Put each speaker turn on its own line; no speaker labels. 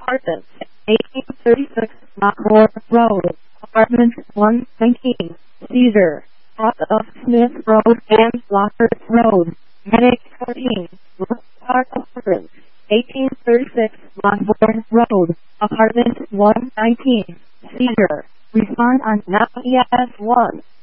Apartments, 1836 Lockmore Road, Apartment 119, Cedar, south of Smith Road and Lockhart Road, Medic 14, Brook Park Apartments, 1836 Longbourn Road, Apartment 119, Cedar. Respond on now ES1.